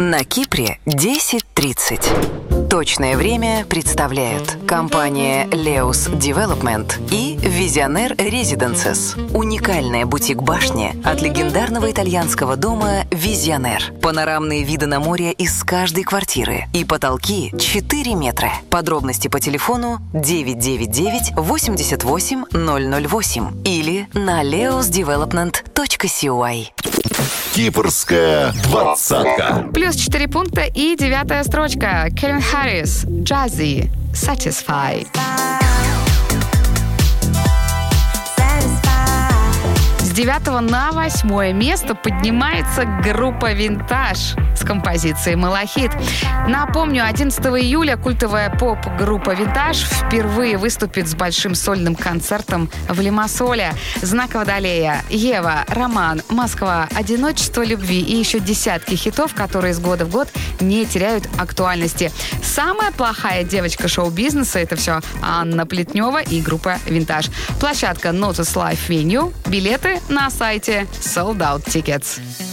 На Кипре 10:30. Точное время представляют компания Leus Development и Visionaire Residences. Уникальная бутик-башня от легендарного итальянского дома Visionaire. Панорамные виды на море из каждой квартиры. И потолки 4 метра. Подробности по телефону 999 88 008 или на leusdevelopment.cy. Кипрская двадцатка. Плюс 4 пункта и 9-я строчка. Кельвин Харрис, Jazzy, Satisfy. С 9 на 8 место поднимается группа «Винтаж» с композицией «Малахит». Напомню, 11 июля культовая поп-группа «Винтаж» впервые выступит с большим сольным концертом в Лимассоле. «Знак Водолея», «Ева», «Роман», «Москва», «Одиночество любви» и еще десятки хитов, которые из года в год не теряют актуальности. Самая плохая девочка шоу-бизнеса — это все Анна Плетнева и группа «Винтаж». Площадка Notus Live Venue. Билеты на сайте Sold Out Tickets.